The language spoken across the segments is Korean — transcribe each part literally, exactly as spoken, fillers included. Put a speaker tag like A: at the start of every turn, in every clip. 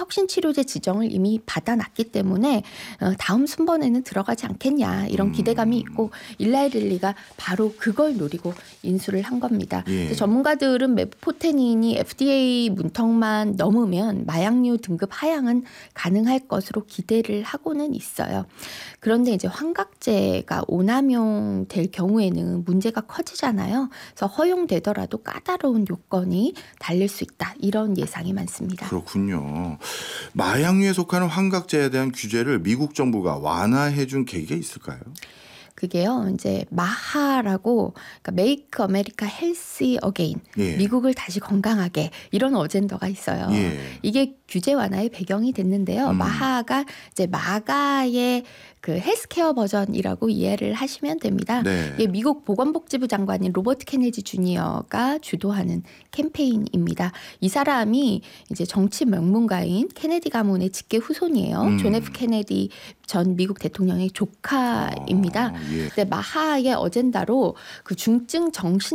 A: 혁신 치료제 지정을 이미 받아놨기 때문에 어, 다음 순번에는 들어가지 않겠냐 이런 기대감이 있고 일라이 릴리가 바로 그걸 노리고 인수를 한 겁니다.
B: 예.
A: 전문가들은 메부포테닌이 에프디에이 문턱만 넘으면 마약류 등급 하향은 가능할 것으로 기대를 하고는 있어요. 그런데 이제 환각제가 오남용 될 경우에는 문제가 커지잖아요. 그래서 허용되더라도 까다로운 요건이 달릴 수 있다. 이런 예상이 많습니다.
B: 그렇군요. 마약류에 속하는 환각제에 대한 규제를 미국 정부가 완화해 준 계기가 있을까요?
A: 그게요. 이제 마하라고 그러니까 Make America Healthy Again.
B: 예.
A: 미국을 다시 건강하게 이런 어젠더가 있어요.
B: 예.
A: 이게 규제 완화의 배경이 됐는데요.
B: 음.
A: 마하가 이제 마가의 그 헬스케어 버전이라고 이해를 하시면 됩니다.
B: 네.
A: 이게 미국 보건복지부 장관인 로버트 케네디 주니어가 주도하는 캠페인입니다. 이 사람이 이제 정치 명문가인 케네디 가문의 직계 후손이에요.
B: 음.
A: 존 에프 케네디 전 미국 대통령의 조카입니다.
B: 아, 예.
A: 근데 마하의 어젠다로 그 중증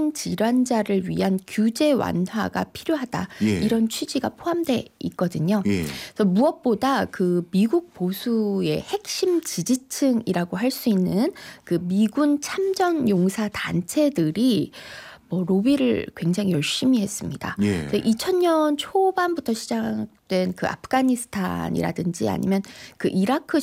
A: 정신질환자를 위한 규제 완화가 필요하다.
B: 예.
A: 이런 취지가 포함돼 있거든요.
B: 예.
A: 그래서 무엇보다 그 미국 보수의 핵심 지지층이라고 할 수 있는 그 미군 참전 용사 단체들이 뭐 로비를 굉장히 열심히 했습니다.
B: 예.
A: 이천 년 초반부터 시작된 그 아프가니스탄이라든지 아니면 그 이라크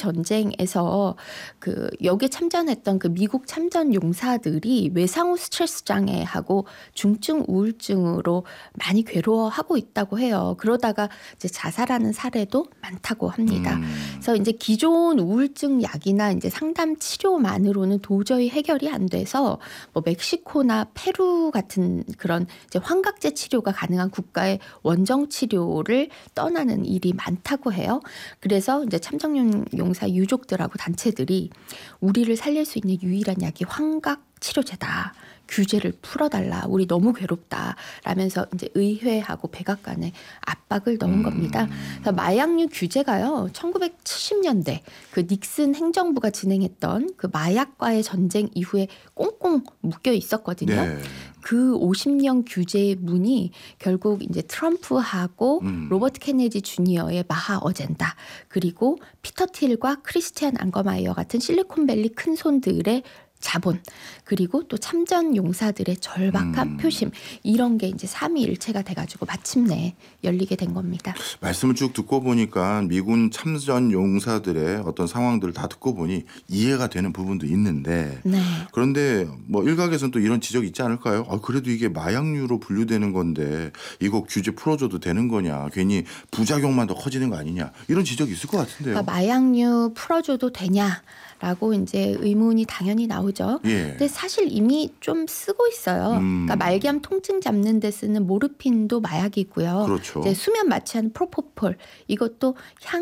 A: 전쟁에서 그 여기에 참전했던 그 미국 참전 용사들이 외상후 스트레스 장애하고 중증 우울증으로 많이 괴로워하고 있다고 해요. 그러다가 이제 자살하는 사례도 많다고 합니다.
B: 음.
A: 그래서 이제 기존 우울증 약이나 이제 상담 치료만으로는 도저히 해결이 안 돼서 뭐 멕시코나 페루 같은 그런 이제 환각제 치료가 가능한 국가의 원정 치료를 떠나는 일이 많다고 해요. 그래서 이제 참전 용사 유족들하고 단체들이 우리를 살릴 수 있는 유일한 약이 환각 치료제다. 규제를 풀어달라. 우리 너무 괴롭다. 라면서 이제 의회하고 백악관에 압박을 넣은
B: 음.
A: 겁니다. 그래서 마약류 규제가요. 천구백칠십 년대 그 닉슨 행정부가 진행했던 그 마약과의 전쟁 이후에 꽁꽁 묶여 있었거든요.
B: 네.
A: 그 오십 년 규제의 문이 결국 이제 트럼프하고
B: 음.
A: 로버트 케네디 주니어의 마하 어젠다 그리고 피터 틸과 크리스티안 앙거마이어 같은 실리콘밸리 큰손들의 자본 그리고 또 참전 용사들의 절박한
B: 음.
A: 표심 이런 게 이제 삼위일체가 돼가지고 마침내 열리게 된 겁니다.
B: 말씀을 쭉 듣고 보니까 미군 참전 용사들의 어떤 상황들을 다 듣고 보니 이해가 되는 부분도 있는데
A: 네.
B: 그런데 뭐 일각에서는 또 이런 지적이 있지 않을까요? 아, 그래도 이게 마약류로 분류되는 건데 이거 규제 풀어줘도 되는 거냐? 괜히 부작용만 더 커지는 거 아니냐? 이런 지적이 있을 것 같은데요.
A: 그러니까 마약류 풀어줘도 되냐? 라고 이제 의문이 당연히 나오죠.
B: 예.
A: 근데 사실 이미 좀 쓰고 있어요.
B: 음.
A: 그러니까 말기암 통증 잡는 데 쓰는 모르핀도 마약이고요.
B: 그렇죠.
A: 이제 수면 마취하는 프로포폴 이것도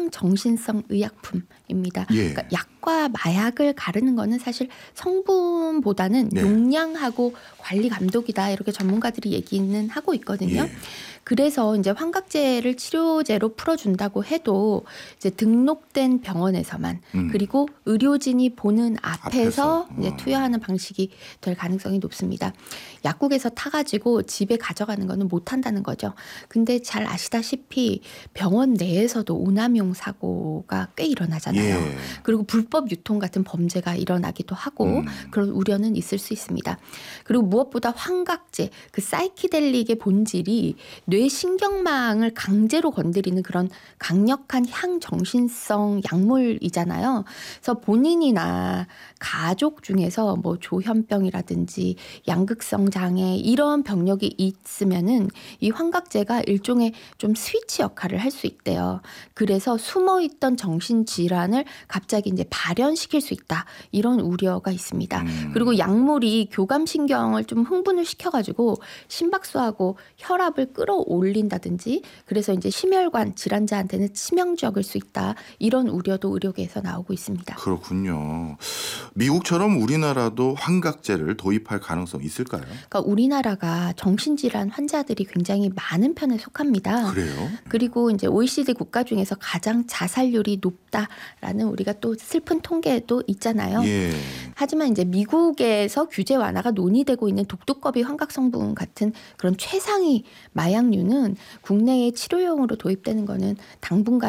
A: 향정신성 의약품입니다.
B: 예.
A: 그러니까 약과 마약을 가르는 거는 사실 성분보다는
B: 네.
A: 용량하고 관리 감독이다 이렇게 전문가들이 얘기는 하고 있거든요.
B: 예.
A: 그래서 이제 환각제를 치료제로 풀어준다고 해도 이제 등록된 병원에서만
B: 음.
A: 그리고 의료진이 보는 앞에서,
B: 앞에서.
A: 이제
B: 어.
A: 투여하는 방식이 될 가능성이 높습니다. 약국에서 타가지고 집에 가져가는 거는 못한다는 거죠. 근데 잘 아시다시피 병원 내에서도 오남용 사고가 꽤 일어나잖아요.
B: 예.
A: 그리고 불법 유통 같은 범죄가 일어나기도 하고
B: 음.
A: 그런 우려는 있을 수 있습니다. 그리고 무엇보다 환각제, 그 사이키델릭의 본질이 뇌신경망을 강제로 건드리는 그런 강력한 향정신성 약물이잖아요. 그래서 본인이나 가족 중에서 뭐 조현병이라든지 양극성 장애 이런 병력이 있으면은 이 환각제가 일종의 좀 스위치 역할을 할 수 있대요. 그래서 숨어있던 정신질환을 갑자기 이제 발현시킬 수 있다. 이런 우려가 있습니다.
B: 음.
A: 그리고 약물이 교감신경을 좀 흥분을 시켜가지고 심박수하고 혈압을 끌어올린다든지 그래서 이제 심혈관 질환자한테는 치명적일 수 있다. 이런 우려도 의료계에서 나오고 있습니다.
B: 그렇군요. 미국처럼 우리나라도 환각제를 도입할 가능성 있을까요?
A: 그러니까 우리나라가 정신질환 환자들이 굉장히 많은 편에 속합니다.
B: 그래요?
A: 그리고 이제 오이시디 국가 중에서 가장 자살률이 높다라는 우리가 또 슬픈 통계도 있잖아요.
B: 예.
A: 하지만 이제 미국에서 규제 완화가 논의되고 있는 독두꺼비 환각 성분 같은 그런 최상위 마약류는 국내에 치료용으로 도입되는 거는 당분간